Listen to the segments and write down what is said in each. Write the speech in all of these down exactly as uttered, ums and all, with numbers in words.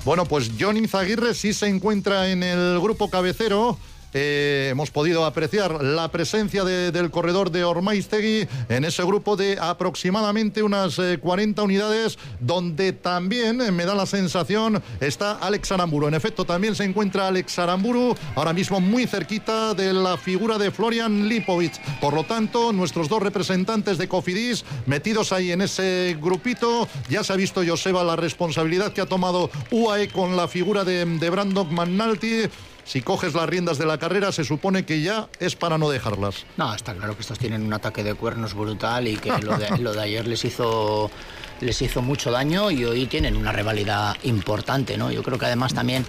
Bueno, pues Jon Izaguirre sí se encuentra en el grupo cabecero. Eh, hemos podido apreciar la presencia de, del corredor de Ormaiztegui en ese grupo de aproximadamente unas eh, cuarenta unidades, donde también eh, me da la sensación está Alex Aramburu. En efecto, también se encuentra Alex Aramburu, ahora mismo muy cerquita de la figura de Florian Lipovic. Por lo tanto, nuestros dos representantes de Cofidis metidos ahí en ese grupito. Ya se ha visto, Joseba, la responsabilidad que ha tomado U A E con la figura de, de Brandon McNulty. Si coges las riendas de la carrera, se supone que ya es para no dejarlas. No, está claro que estos tienen un ataque de cuernos brutal y que lo de, lo de ayer les hizo, les hizo mucho daño y hoy tienen una rivalidad importante, ¿no? Yo creo que además también,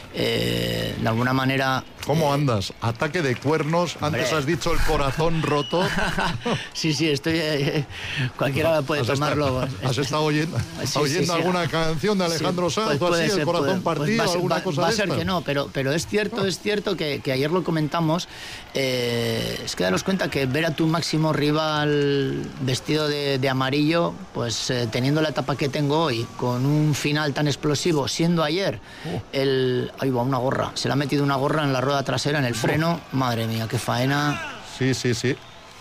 eh, de alguna manera... ¿Cómo eh, andas? Ataque de cuernos, hombre. Antes has dicho el corazón roto. Sí, sí, estoy... Eh, cualquiera puede ¿Has tomarlo. Estado, ¿Has estado oyendo, sí, oyendo sí, sí. alguna canción de Alejandro sí, Sanz pues o así, ser, el corazón puede, partido, pues va, alguna va, cosa va de a ser estas? que no, pero, pero es cierto, es cierto que, que ayer lo comentamos. Eh, es que daros cuenta que ver a tu máximo rival vestido de, de amarillo, pues eh, teniendo la etapa que tengo hoy, con un final tan explosivo, siendo ayer oh. el... Ahí va, una gorra. Se le ha metido una gorra en la rueda trasera, en el freno. Oh. Madre mía, qué faena. Sí, sí, sí.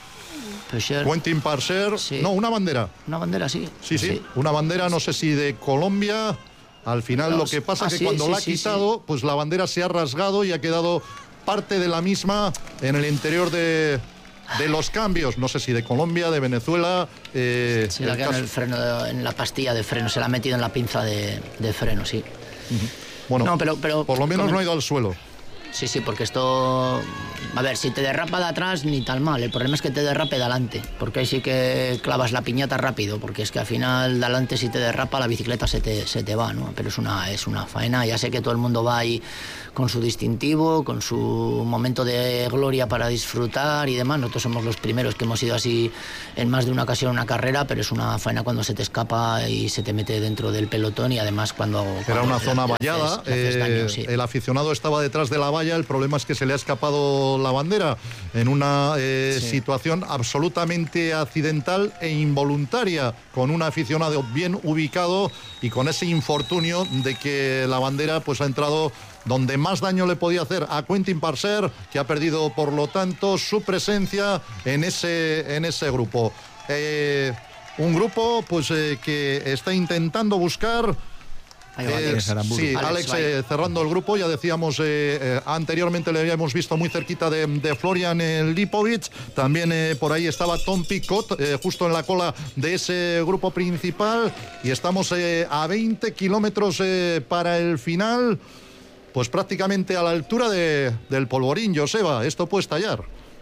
Pusher. Quentin Parser. Sí. No, una bandera. Una bandera, sí. Sí, sí. sí. Una bandera, no sé si de Colombia. Al final no, lo que pasa es ah, que sí, cuando sí, la ha sí, quitado, sí. pues la bandera se ha rasgado y ha quedado parte de la misma en el interior de, de los cambios. No sé si de Colombia, de Venezuela. Eh, se la ha quedado en el freno, de, en la pastilla de freno, se la ha metido en la pinza de, de freno, sí. Uh-huh. Bueno, no, pero, pero, por lo menos no ha ido al suelo. Sí, sí, porque esto... A ver, si te derrapa de atrás, ni tan mal. El problema es que te derrape de adelante, porque ahí sí que clavas la piñata rápido, porque es que al final de adelante si te derrapa la bicicleta se te, se te va, ¿no? Pero es una, es una faena. Ya sé que todo el mundo va ahí con su distintivo, con su momento de gloria para disfrutar y demás. Nosotros somos los primeros que hemos ido así en más de una ocasión en una carrera, pero es una faena cuando se te escapa y se te mete dentro del pelotón y además cuando... Era cuando una le, zona le vallada, haces, le haces daño, eh, sí. El aficionado estaba detrás de la valla, el problema es que se le ha escapado la bandera en una eh, sí. situación absolutamente accidental e involuntaria, con un aficionado bien ubicado y con ese infortunio de que la bandera pues ha entrado donde más daño le podía hacer a Quentin Parser, que ha perdido por lo tanto su presencia en ese, en ese grupo. Eh, un grupo pues eh, que está intentando buscar... Ahí va, Eh, sí, Alex, Alex eh, cerrando el grupo, ya decíamos, eh, eh, anteriormente le habíamos visto muy cerquita de, de Florian eh, Lipovic, también eh, por ahí estaba Tom Picot, eh, justo en la cola de ese grupo principal, y estamos eh, a veinte kilómetros eh, para el final, pues prácticamente a la altura de, del polvorín. Joseba, esto puede estallar.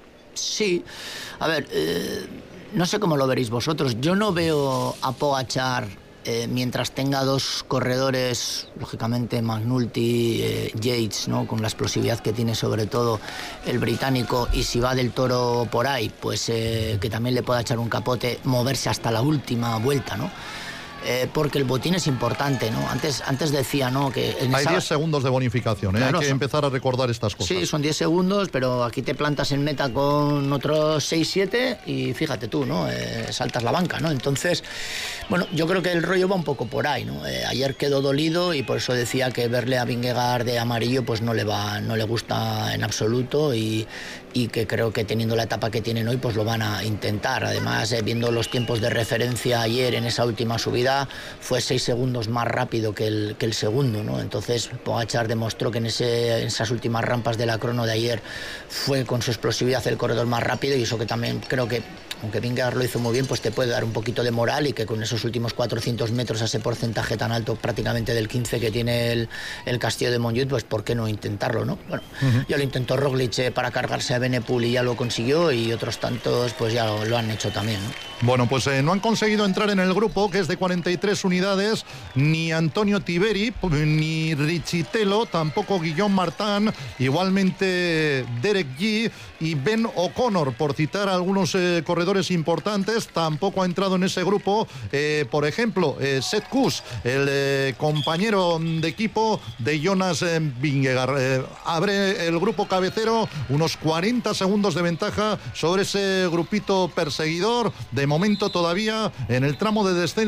Sí, a ver, eh, no sé cómo lo veréis vosotros, yo no veo a Pogačar... Eh, mientras tenga dos corredores, lógicamente McNulty, eh, Yates, ¿no? Con la explosividad que tiene sobre todo el británico, y si va del Toro por ahí, pues eh, que también le pueda echar un capote, moverse hasta la última vuelta, ¿no? Eh, porque el botín es importante, ¿no? Antes, antes decía, ¿no? Que en hay esa... diez segundos de bonificación, ¿eh? Claro, hay que son... empezar a recordar estas cosas. Sí, son diez segundos, pero aquí te plantas en meta con otros seis siete y fíjate tú, ¿no? Eh, saltas la banca, ¿no? Entonces, bueno, yo creo que el rollo va un poco por ahí, ¿no? Eh, ayer quedó dolido y por eso decía que verle a Vingegaard de amarillo pues no le va, no le gusta en absoluto y, y que creo que teniendo la etapa que tienen hoy pues lo van a intentar. Además, eh, viendo los tiempos de referencia ayer en esa última subida, fue seis segundos más rápido que el, que el segundo, ¿no? Entonces Pogačar demostró que en, ese, en esas últimas rampas de la crono de ayer fue con su explosividad el corredor más rápido, y eso que también creo que, aunque Vingegaard lo hizo muy bien, pues te puede dar un poquito de moral, y que con esos últimos cuatrocientos metros a ese porcentaje tan alto, prácticamente del quince que tiene el, el Castillo de Montjuïc, pues por qué no intentarlo, ¿no? Bueno, uh-huh. ya lo intentó Roglic eh, para cargarse a Benepul y ya lo consiguió, y otros tantos pues ya lo, lo han hecho también, ¿no? Bueno, pues eh, no han conseguido entrar en el grupo, que es de cuarenta y tres unidades, ni Antonio Tiberi, ni Richitelo, tampoco Guillaume Martin, igualmente Derek Yee y Ben O'Connor, por citar algunos eh, corredores importantes. Tampoco ha entrado en ese grupo, eh, por ejemplo, eh, Sepp Kuss, el eh, compañero de equipo de Jonas eh, Vingegaard. Eh, abre el grupo cabecero, unos cuarenta segundos de ventaja sobre ese grupito perseguidor. De momento todavía en el tramo de descenso previo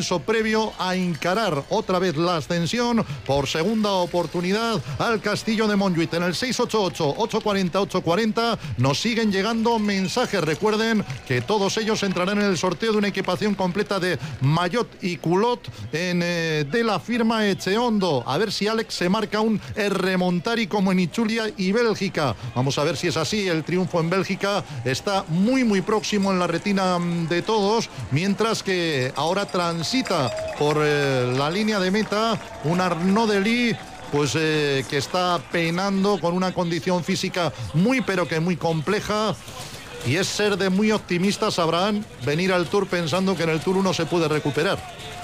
previo a encarar otra vez la ascensión por segunda oportunidad al Castillo de Montjuïc. En el seis ocho ocho, ocho cuatro cero, ocho cuatro cero nos siguen llegando mensajes. Recuerden que todos ellos entrarán en el sorteo de una equipación completa de maillot y culot en, eh, de la firma Echeondo. A ver si Alex se marca un remontari como en Itzulia y Bélgica. Vamos a ver si es así. El triunfo en Bélgica está muy muy próximo en la retina de todos, mientras que ahora transita por eh, la línea de meta un Arnaud Delis, pues eh, que está penando con una condición física muy pero que muy compleja. Y es ser de muy optimistas, Abraham, venir al Tour pensando que en el Tour uno se puede recuperar.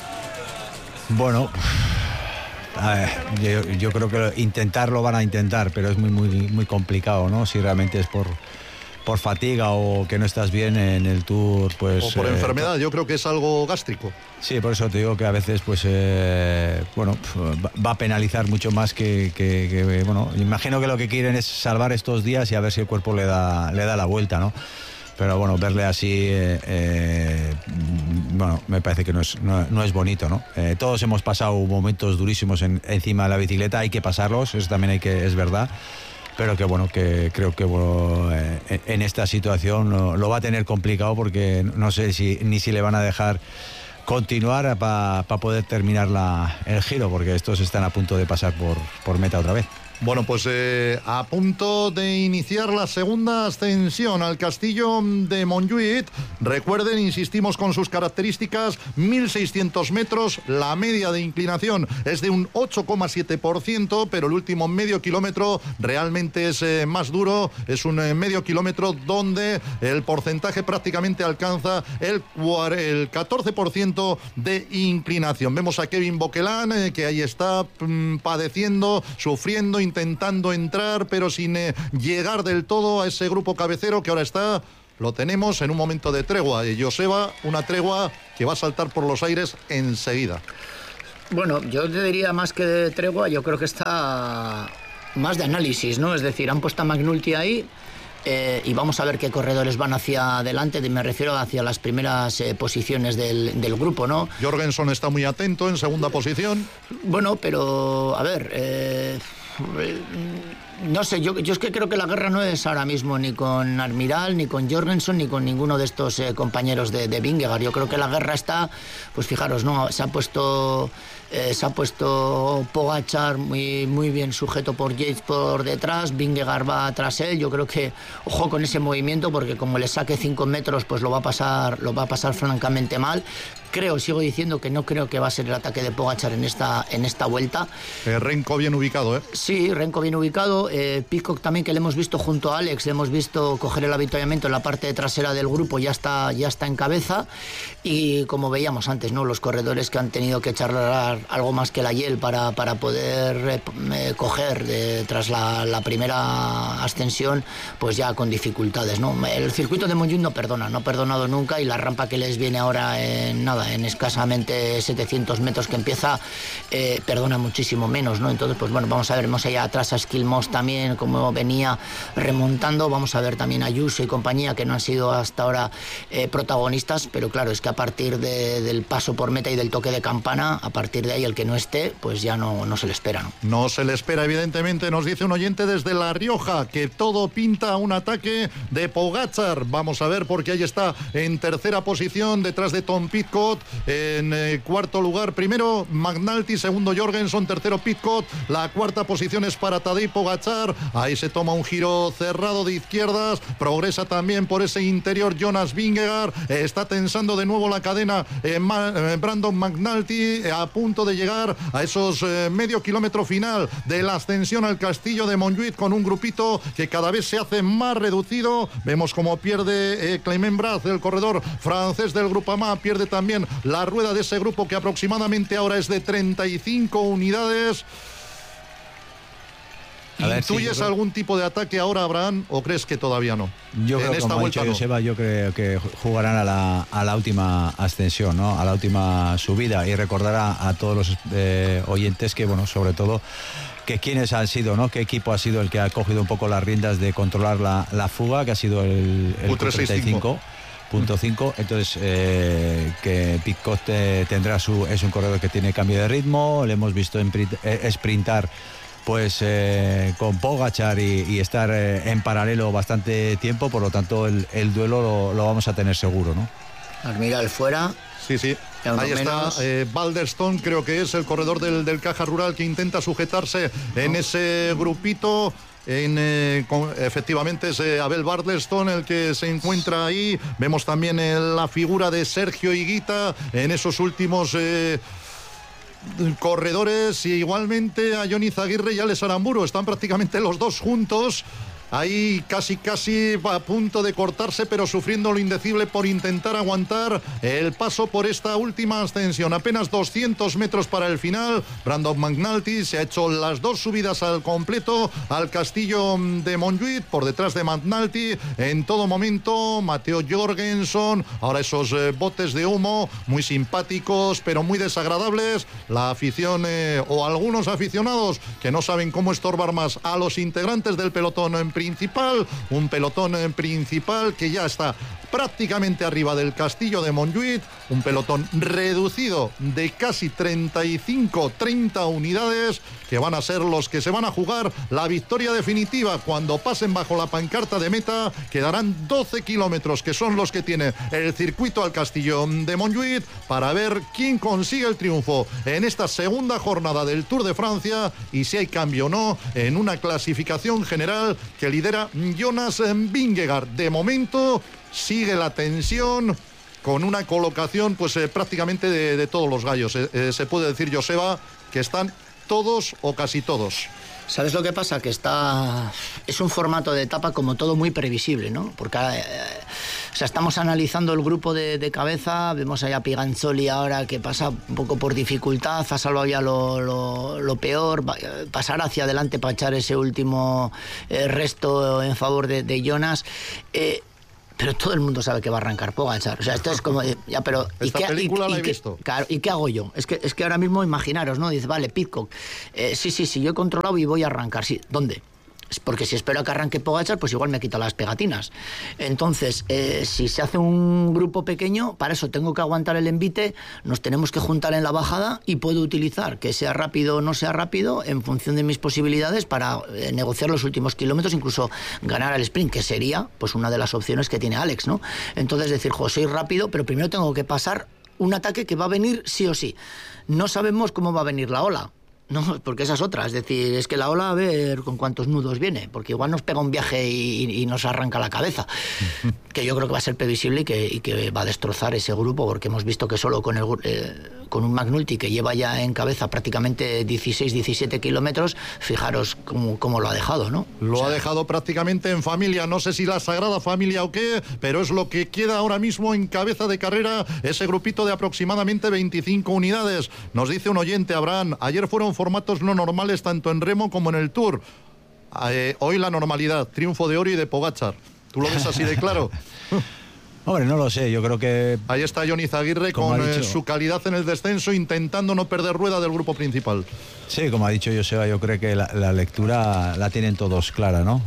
Bueno, a ver, yo, yo creo que intentarlo van a intentar, pero es muy muy muy complicado, ¿no? Si realmente es por por fatiga o que no estás bien en el Tour, pues... O por eh, enfermedad, yo creo que es algo gástrico. Sí, por eso te digo que a veces, pues, eh, bueno, va a penalizar mucho más que, que, que... Bueno, imagino que lo que quieren es salvar estos días y a ver si el cuerpo le da, le da la vuelta, ¿no? Pero bueno, verle así, eh, eh, bueno, me parece que no es, no, no es bonito, ¿no? Eh, todos hemos pasado momentos durísimos en, encima de la bicicleta, hay que pasarlos, eso también hay que, es verdad. Pero que bueno, que creo que bueno, eh, en esta situación lo, lo va a tener complicado, porque no sé si ni si le van a dejar continuar para pa poder terminar la, el giro, porque estos están a punto de pasar por, por meta otra vez. Bueno, pues eh, a punto de iniciar la segunda ascensión al Castillo de Montjuïc. Recuerden, insistimos con sus características, mil seiscientos metros, la media de inclinación es de un ocho coma siete por ciento, pero el último medio kilómetro realmente es eh, más duro, es un eh, medio kilómetro donde el porcentaje prácticamente alcanza el, el catorce por ciento de inclinación. Vemos a Kevin Bouquelin, eh, que ahí está mm, padeciendo, sufriendo, intentando entrar, pero sin eh, llegar del todo a ese grupo cabecero que ahora está, lo tenemos en un momento de tregua. Y Joseba, una tregua que va a saltar por los aires enseguida. Bueno, yo te diría más que de tregua, yo creo que está más de análisis, ¿no? Es decir, han puesto a McNulty ahí, Eh, y vamos a ver qué corredores van hacia adelante, me refiero hacia las primeras eh, posiciones del, del grupo, ¿no? Jorgensen está muy atento en segunda posición. Bueno, pero a ver, eh, no sé, yo, yo es que creo que la guerra no es ahora mismo ni con Admiral, ni con Jorgensen, ni con ninguno de estos eh, compañeros de, de Vingegaard. Yo creo que la guerra está, pues fijaros, ¿no? Se ha puesto... Eh, se ha puesto Pogačar muy, muy bien sujeto por Yates por detrás, Vingegaard va tras él. Yo creo que ojo con ese movimiento, porque como le saque cinco metros, pues lo va a pasar, lo va a pasar francamente mal. Creo, sigo diciendo que no creo que va a ser el ataque de Pogačar en esta, en esta vuelta. Eh, Renko bien ubicado, ¿eh? Sí, Renko bien ubicado. Eh, Pidcock también, que le hemos visto junto a Alex, le hemos visto coger el avituallamiento en la parte trasera del grupo, ya está, ya está en cabeza. Y como veíamos antes, ¿no? Los corredores que han tenido que charlar algo más que la hiel para, para poder eh, coger de, tras la, la primera ascensión, pues ya con dificultades, ¿no? El circuito de Montjuïc no perdona, no ha perdonado nunca, y la rampa que les viene ahora en nada, en escasamente setecientos metros que empieza, eh, perdona muchísimo menos, ¿no? Entonces, pues bueno, vamos a ver, vemos allá atrás a Skilmos también, como venía remontando, vamos a ver también a Ayuso y compañía, que no han sido hasta ahora eh, protagonistas, pero claro, es que a partir de, del paso por meta y del toque de campana, a partir de ahí el que no esté, pues ya no, no se le espera, ¿no? No se le espera, evidentemente, nos dice un oyente desde La Rioja, que todo pinta a un ataque de Pogačar. Vamos a ver, porque ahí está en tercera posición, detrás de Tom Pidcock. En eh, cuarto lugar, primero McNulty, segundo Jorgensen, tercero Pidcock. La cuarta posición es para Tadej Pogačar. Ahí se toma un giro cerrado de izquierdas, progresa también por ese interior Jonas Vingegaard. Eh, está tensando de nuevo la cadena eh, Ma, eh, Brandon McNulty, eh, a punto de llegar a esos eh, medio kilómetro final de la ascensión al Castillo de Montjuïc, con un grupito que cada vez se hace más reducido. Vemos cómo pierde eh, Clément Braz, el corredor francés del Groupama, pierde también la rueda de ese grupo, que aproximadamente ahora es de treinta y cinco unidades. ¿Intuyes sí, algún tipo de ataque ahora, Abraham, o crees que todavía no? Yo en creo, esta como vuelta ha dicho no. Joseba, yo creo que jugarán a la, a la última ascensión, ¿no? A la última subida, y recordar a, a todos los eh, oyentes que, bueno, sobre todo, que quiénes han sido, ¿no? Qué equipo ha sido el que ha cogido un poco las riendas de controlar la, la fuga, que ha sido el, el U trescientos sesenta y cinco. punto cinco, entonces eh, que Pidcock te, tendrá su, es un corredor que tiene cambio de ritmo, le hemos visto en, eh, sprintar pues eh, con Pogačar y, y estar eh, en paralelo bastante tiempo, por lo tanto el, el duelo lo, lo vamos a tener seguro, ¿no? Mira el fuera. Sí, sí. Ahí está eh, Balderstone, creo que es el corredor del, del Caja Rural, que intenta sujetarse en ese grupito. En, eh, con, efectivamente es eh, Abel Balderstone el que se encuentra ahí. Vemos también eh, la figura de Sergio Higuita en esos últimos eh, corredores, y igualmente a Johnny Zaguirre y Alex Aramburu. Están prácticamente los dos juntos. Ahí casi casi a punto de cortarse, pero sufriendo lo indecible por intentar aguantar el paso por esta última ascensión. Apenas doscientos metros para el final. Brandon McNulty se ha hecho las dos subidas al completo al castillo de Montjuïc, por detrás de McNulty en todo momento Matteo Jorgensen. Ahora esos eh, botes de humo muy simpáticos pero muy desagradables. La afición eh, o algunos aficionados que no saben cómo estorbar más a los integrantes del pelotón en principal, un pelotón principal que ya está prácticamente arriba del castillo de Montjuïc, un pelotón reducido de casi treinta y cinco treinta unidades, que van a ser los que se van a jugar la victoria definitiva. Cuando pasen bajo la pancarta de meta, quedarán doce kilómetros, que son los que tiene el circuito al castillo de Montjuïc, para ver quién consigue el triunfo en esta segunda jornada del Tour de Francia, y si hay cambio o no en una clasificación general que lidera Jonas Vingegaard. De momento sigue la tensión, con una colocación pues eh, prácticamente de, de todos los gallos. Eh, eh, se puede decir, Joseba, que están todos o casi todos. ¿Sabes lo que pasa? Que está... es un formato de etapa como todo muy previsible, ¿no? Porque eh, o sea, estamos analizando el grupo de, de cabeza, vemos allá a Piganzoli ahora, que pasa un poco por dificultad, ha salvado ya lo, lo, lo peor, va, pasar hacia adelante para echar ese último eh, resto en favor de, de Jonas. Eh, pero todo el mundo sabe que va a arrancar Pogačar. O sea, esto es como... Ya, pero, ¿y Esta qué, película y, la y he qué, visto. Claro, ¿y qué hago yo? Es que, es que ahora mismo imaginaros, ¿no? Dice, vale, Pidcock, eh, sí, sí, sí, yo he controlado y voy a arrancar. Sí, ¿dónde? Porque si espero a que arranque Pogačar, pues igual me quito las pegatinas. Entonces, eh, si se hace un grupo pequeño, para eso tengo que aguantar el envite, nos tenemos que juntar en la bajada y puedo utilizar, que sea rápido o no sea rápido, en función de mis posibilidades, para eh, negociar los últimos kilómetros, incluso ganar al sprint, que sería pues una de las opciones que tiene Alex, ¿no? Entonces, decir, jo, soy rápido, pero primero tengo que pasar un ataque que va a venir sí o sí. No sabemos cómo va a venir la ola. No, porque esa es otra, es decir, es que la ola, a ver con cuántos nudos viene, porque igual nos pega un viaje y, y nos arranca la cabeza, que yo creo que va a ser previsible y que, y que va a destrozar ese grupo, porque hemos visto que solo con, el, eh, con un McNulty que lleva ya en cabeza prácticamente dieciséis diecisiete kilómetros, fijaros cómo, cómo lo ha dejado, ¿no? Lo o sea, ha dejado prácticamente en familia, no sé si la Sagrada Familia o qué, pero es lo que queda ahora mismo en cabeza de carrera, ese grupito de aproximadamente veinticinco unidades. Nos dice un oyente, Abraham, ayer fueron formatos no normales tanto en remo como en el Tour. Eh, hoy la normalidad, triunfo de Ori y de Pogačar. ¿Tú lo ves así de claro? Hombre, no lo sé, yo creo que... Ahí está Johnny Zaguirre con eh, su calidad en el descenso, intentando no perder rueda del grupo principal. Sí, como ha dicho Joseba, yo creo que la, la lectura la tienen todos clara, ¿no?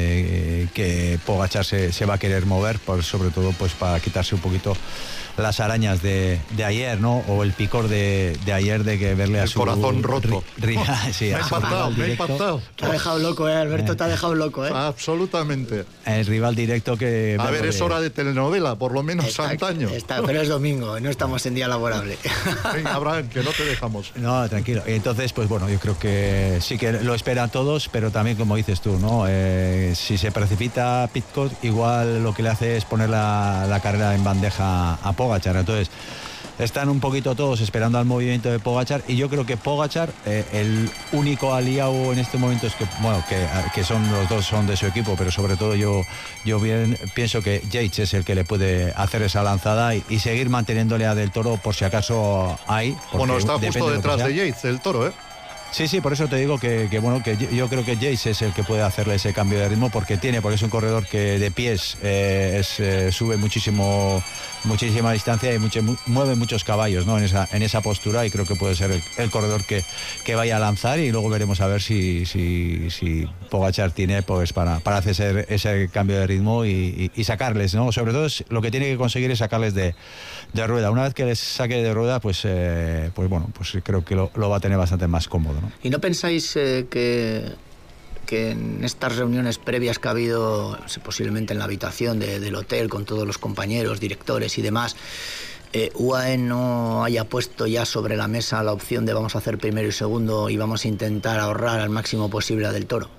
De eh, que Pogačar se, se va a querer mover, por, sobre todo pues para quitarse un poquito las arañas de, de ayer, ¿no? O el picor de, de ayer de que verle a el su... corazón roto. Ri, ri, sí, me ha impactado, me ha impactado. Te ha dejado loco, ¿eh, Alberto? Te ha dejado loco, ¿eh? Absolutamente. El rival directo que... A ver, es hora de telenovela, por lo menos está, antaño. Está, pero es domingo, no estamos en día laborable. Venga, Abraham, que no te dejamos. No, tranquilo. Entonces, pues bueno, yo creo que sí que lo esperan todos, pero también, como dices tú, ¿no? Eh, si se precipita Pidcock, igual lo que le hace es poner la, la carrera en bandeja a Pogačar. Entonces, están un poquito todos esperando al movimiento de Pogačar, y yo creo que Pogačar, eh, el único aliado en este momento es que, bueno, que, que son los dos son de su equipo, pero sobre todo yo, yo bien pienso que Yates es el que le puede hacer esa lanzada y, y seguir manteniéndole a Del Toro por si acaso hay. Bueno, está justo detrás de Yates, el Toro, ¿eh? Sí, sí, por eso te digo que, que bueno, que yo, yo creo que Jace es el que puede hacerle ese cambio de ritmo porque tiene, porque es un corredor que de pies eh, es, eh, sube muchísimo, muchísima distancia y mucho, mueve muchos caballos, ¿no? En esa, en esa postura, y creo que puede ser el, el corredor que, que vaya a lanzar, y luego veremos a ver si, si, si Pogačar tiene pues para, para hacer ese, ese cambio de ritmo y, y, y sacarles, ¿no? Sobre todo es, lo que tiene que conseguir es sacarles de, de rueda. Una vez que les saque de rueda, pues, eh, pues bueno, pues creo que lo, lo va a tener bastante más cómodo, ¿no? ¿Y no pensáis eh, que, que en estas reuniones previas que ha habido, posiblemente en la habitación de, del hotel, con todos los compañeros, directores y demás, eh, U A E no haya puesto ya sobre la mesa la opción de vamos a hacer primero y segundo y vamos a intentar ahorrar al máximo posible a Del Toro?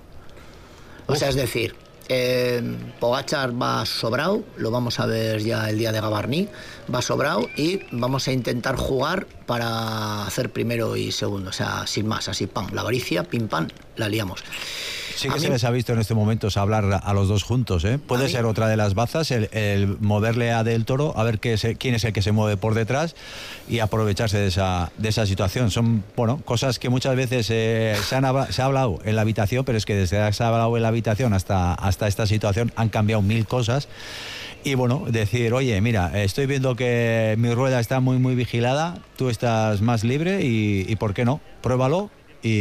O sea, es decir, eh, Pogačar va sobrado, lo vamos a ver ya el día de Gavarní, va sobrado y vamos a intentar jugar para hacer primero y segundo, o sea, sin más, así, pam, la avaricia, pim, pam, la liamos. Sí que a se mí... les ha visto en este momento hablar a los dos juntos, ¿eh? Puede mí... ser otra de las bazas el, el moverle a Del Toro, a ver qué es, quién es el que se mueve por detrás y aprovecharse de esa, de esa situación. Son, bueno, cosas que muchas veces eh, se, han, se ha hablado en la habitación, pero es que desde que se ha hablado en la habitación hasta, hasta esta situación han cambiado mil cosas. Y bueno, decir, oye, mira, estoy viendo que mi rueda está muy, muy vigilada, tú estás más libre y, y ¿por qué no? Pruébalo.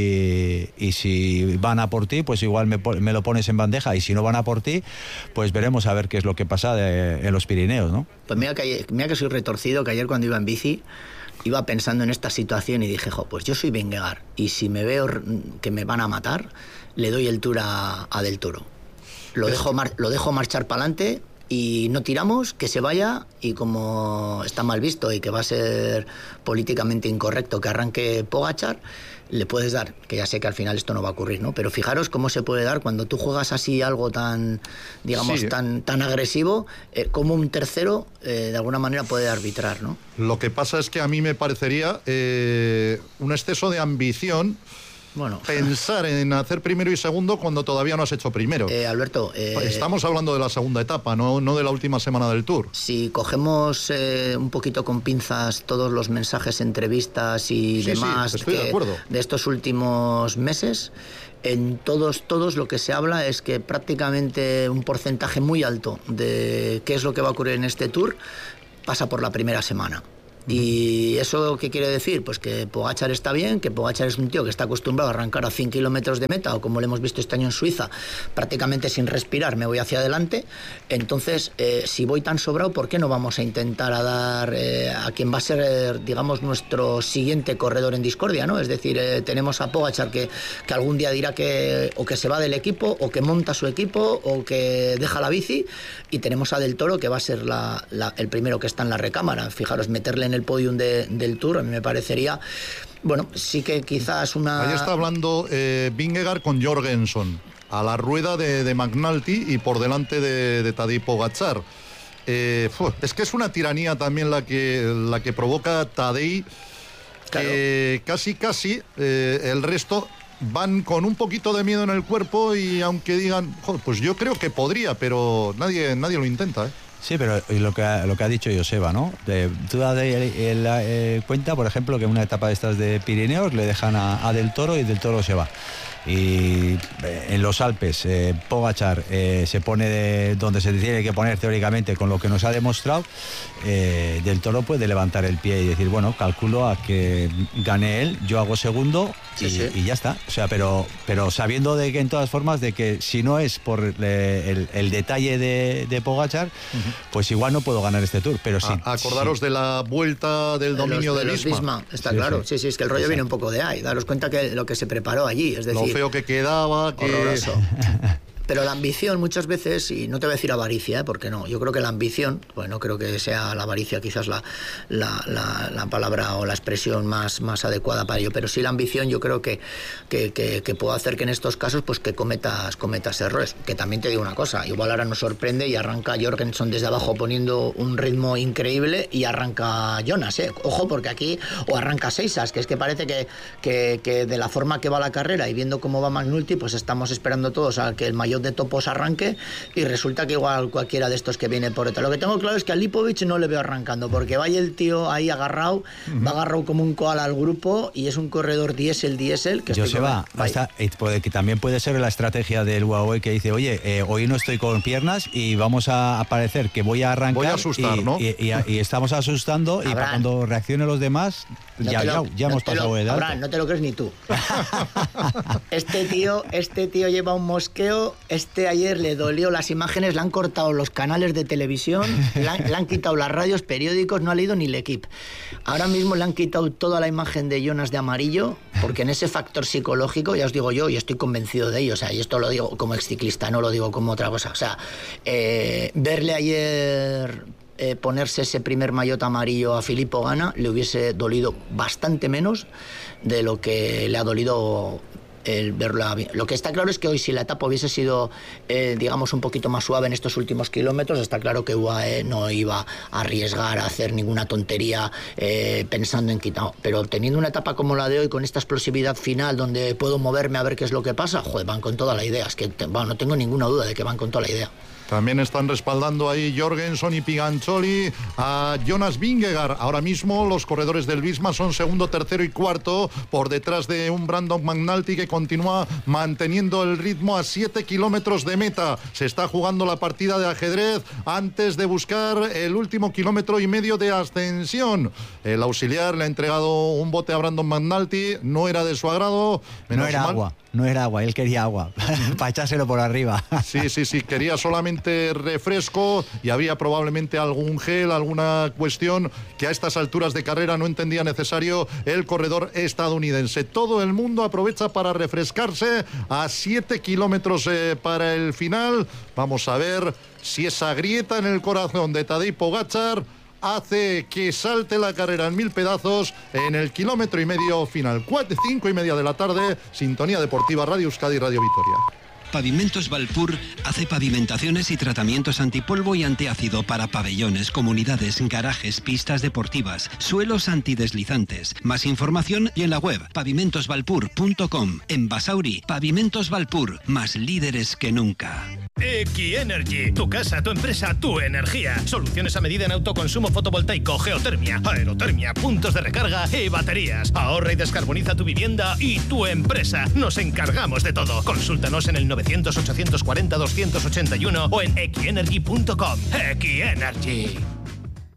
Y, y si van a por ti, pues igual me, me lo pones en bandeja, y si no van a por ti, pues veremos a ver qué es lo que pasa de, en los Pirineos, ¿no? Pues mira que, mira que soy retorcido, que ayer cuando iba en bici iba pensando en esta situación y dije, jo, pues yo soy Vingegaard y si me veo que me van a matar, le doy el tour a, a Del Toro. Lo dejo, mar, lo dejo marchar para adelante y no tiramos, que se vaya, y como está mal visto y que va a ser políticamente incorrecto que arranque Pogačar, le puedes dar, que ya sé que al final esto no va a ocurrir, ¿no? Pero fijaros cómo se puede dar cuando tú juegas así algo tan, digamos, sí, tan, tan agresivo, eh, como un tercero eh, de alguna manera puede arbitrar, ¿no? Lo que pasa es que a mí me parecería eh, un exceso de ambición. Bueno, pensar en hacer primero y segundo cuando todavía no has hecho primero. Eh, Alberto, eh, estamos hablando de la segunda etapa, no, no de la última semana del Tour. Si cogemos eh, un poquito con pinzas todos los mensajes, entrevistas y sí, demás sí, estoy que, de acuerdo. de estos últimos meses, en todos, todos lo que se habla es que prácticamente un porcentaje muy alto de qué es lo que va a ocurrir en este Tour pasa por la primera semana. ¿Y eso qué quiere decir? Pues que Pogačar está bien, que Pogačar es un tío que está acostumbrado a arrancar a cien kilómetros de meta, o como lo hemos visto este año en Suiza, prácticamente sin respirar, me voy hacia adelante. Entonces, eh, si voy tan sobrado, ¿por qué no vamos a intentar a dar eh, a quien va a ser, eh, digamos, nuestro siguiente corredor en discordia, ¿no? Es decir, eh, tenemos a Pogačar que, que algún día dirá que o que se va del equipo, o que monta su equipo, o que deja la bici, y tenemos a Del Toro que va a ser la, la, el primero que está en la recámara. Fijaros, meterle en el el podium de, del Tour, a mí me parecería, bueno, sí que quizás una... Ahí está hablando eh, Vingegaard con Jorgensen, a la rueda de, de McNulty y por delante de, de Tadej Pogačar. Eh, es que es una tiranía también la que, la que provoca Tadej, claro. Que casi, casi eh, el resto van con un poquito de miedo en el cuerpo y aunque digan, joder, pues yo creo que podría, pero nadie, nadie lo intenta, ¿eh? Sí, pero lo que ha, lo que ha dicho Joseba, ¿no? De, tú das de, el, el, cuenta, por ejemplo, que una etapa de estas de Pirineos le dejan a, a Del Toro y Del Toro se va. Y en los Alpes, eh, Pogačar eh, se pone de donde se tiene que poner teóricamente con lo que nos ha demostrado. eh, Del Toro puede levantar el pie y decir, bueno, calculo a que gane él, yo hago segundo y, sí, sí. y ya está. O sea, pero, pero sabiendo de que en todas formas de que si no es por eh, el, el detalle de, de Pogačar, uh-huh. pues igual no puedo ganar este Tour. Pero sí, a, acordaros sí. de la vuelta del de dominio los, de, de Visma. Visma. Está sí, claro, sí. sí, sí, es que el rollo Exacto. viene un poco de ahí. Daros cuenta que lo que se preparó allí, es decir, lo feo que quedaba, que... horroroso. Pero la ambición muchas veces, y no te voy a decir avaricia, ¿eh? Porque no, yo creo que la ambición, bueno, no creo que sea la avaricia quizás la, la, la, la palabra o la expresión más, más adecuada para ello, pero sí la ambición yo creo que, que, que, que puede hacer que en estos casos pues que cometas, cometas errores. Que también te digo una cosa, igual ahora nos sorprende y arranca Jorgensen desde abajo poniendo un ritmo increíble y arranca Jonas, ¿eh? Ojo, porque aquí, o arranca Seisas, que es que parece que, que, que de la forma que va la carrera y viendo cómo va McNulty, pues estamos esperando todos a que el mayor rollo de topos arranque y resulta que igual cualquiera de estos que viene por detrás. Lo que tengo claro es que a Lipovic no le veo arrancando, porque vaya el tío ahí agarrado, uh-huh. va agarrado como un koala al grupo y es un corredor diésel, diésel. Que Joseba, hasta, que también puede ser la estrategia del Huawei que dice, oye, eh, hoy no estoy con piernas y vamos a parecer que voy a arrancar. Voy a asustar, y, ¿no? Y, y, y estamos asustando y para cuando reaccionen los demás, no ya, lo, ya, ya no hemos pasado de edad. No te lo crees ni tú. Este tío, este tío lleva un mosqueo. Este ayer le dolió las imágenes, le han cortado los canales de televisión, le han, le han quitado las radios, periódicos, no ha leído ni el equipo. Ahora mismo le han quitado toda la imagen de Jonas de amarillo, porque en ese factor psicológico, ya os digo yo, y estoy convencido de ello, o sea, y esto lo digo como exciclista, no lo digo como otra cosa. O sea, eh, verle ayer eh, ponerse ese primer maillot amarillo a Filippo Ganna le hubiese dolido bastante menos de lo que le ha dolido el verla bien. Lo que está claro es que hoy, si la etapa hubiese sido eh, digamos un poquito más suave en estos últimos kilómetros, está claro que U A E no iba a arriesgar a hacer ninguna tontería eh, pensando en quitar, pero teniendo una etapa como la de hoy, con esta explosividad final donde puedo moverme a ver qué es lo que pasa, joder, van con toda la idea. Es que bueno, no tengo ninguna duda de que van con toda la idea. También están respaldando ahí Jorgenson y Pigancholi a Jonas Vingegaard. Ahora mismo los corredores del Visma son segundo, tercero y cuarto, por detrás de un Brandon McNulty que continúa manteniendo el ritmo a siete kilómetros de meta. Se está jugando la partida de ajedrez antes de buscar el último kilómetro y medio de ascensión. El auxiliar le ha entregado un bote a Brandon McNulty, no era de su agrado. No era mal. agua. No era agua, él quería agua, para echárselo por arriba. Sí, sí, sí, quería solamente refresco y había probablemente algún gel, alguna cuestión que a estas alturas de carrera no entendía necesario el corredor estadounidense. Todo el mundo aprovecha para refrescarse a siete kilómetros eh, para el final. Vamos a ver si esa grieta en el corazón de Tadej Pogačar hace que salte la carrera en mil pedazos en el kilómetro y medio final. Cuatro, cinco y media de la tarde, Sintonía Deportiva, Radio Euskadi, Radio Vitoria. Pavimentos Valpur hace pavimentaciones y tratamientos antipolvo y antiácido para pabellones, comunidades, garajes, pistas deportivas, suelos antideslizantes. Más información y en la web pavimentos valpur punto com. En Basauri, Pavimentos Valpur, más líderes que nunca. Equi-Energy, tu casa, tu empresa, tu energía. Soluciones a medida en autoconsumo fotovoltaico, geotermia, aerotermia, puntos de recarga y baterías. Ahorra y descarboniza tu vivienda y tu empresa. Nos encargamos de todo. Consúltanos en el novecientos, ochocientos cuarenta, doscientos ochenta y uno o en equi energy punto com. Equi-Energy.